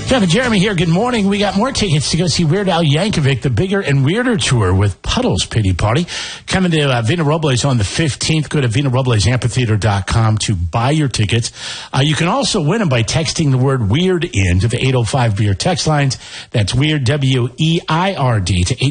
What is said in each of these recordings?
Jeff and Jeremy here. Good morning. We got more tickets to go see Weird Al Yankovic, the Bigger and Weirder Tour with Puddles Pity Party. Coming to Vina Robles on the 15th. Go to VinaRoblesAmphitheater.com to buy your tickets. You can also win them by texting the word WEIRD in to the 805-BEER text lines. That's WEIRD, W-E-I-R-D, to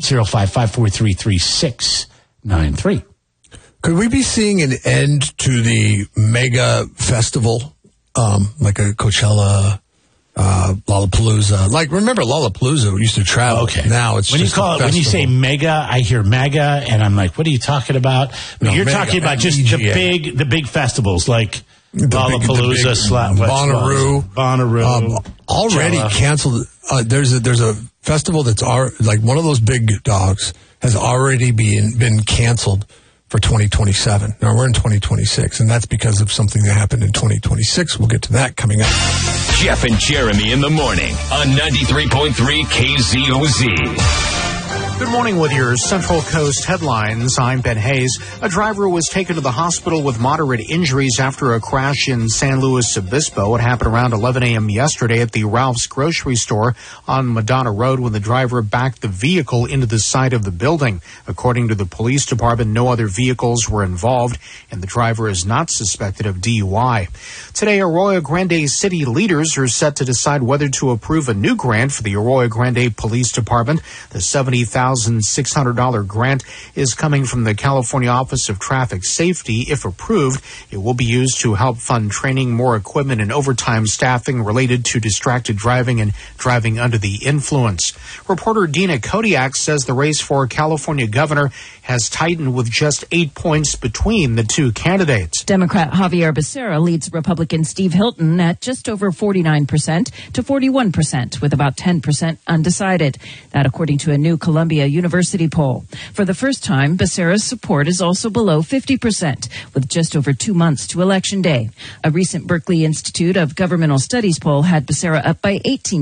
805-543-3693. Could we be seeing an end to the mega festival, like a Coachella, Lollapalooza? Like, remember Lollapalooza used to travel. Okay. Now it's when just when you say mega, I hear mega, and I'm like, what are you talking about? No, you're mega, talking about just MGA. the big festivals like Lollapalooza, Bonnaroo. Already Coachella. canceled. There's a festival that's like one of those big dogs has already been canceled for 2027. Now we're in 2026, and that's because of something that happened in 2026. We'll get to that coming up. Jeff and Jeremy in the morning on 93.3 KZOZ. Good morning with your Central Coast headlines. I'm Ben Hayes. A driver was taken to the hospital with moderate injuries after a crash in San Luis Obispo. It happened around 11 a.m. yesterday at the Ralph's grocery store on Madonna Road when the driver backed the vehicle into the side of the building. According to the police department, no other vehicles were involved, and the driver is not suspected of DUI. Today, Arroyo Grande city leaders are set to decide whether to approve a new grant for the Arroyo Grande Police Department. The $70,600 grant is coming from the California Office of Traffic Safety. If approved, it will be used to help fund training, more equipment, and overtime staffing related to distracted driving and driving under the influence. Reporter Dina Kodiak says the race for California governor has tightened with just 8 points between the two candidates. Democrat Javier Becerra leads Republican Steve Hilton at just over 49% to 41%, with about 10% undecided. That according to a new Columbia University poll. For the first time, Becerra's support is also below 50%, with just over 2 months to Election Day. A recent Berkeley Institute of Governmental Studies poll had Becerra up by 18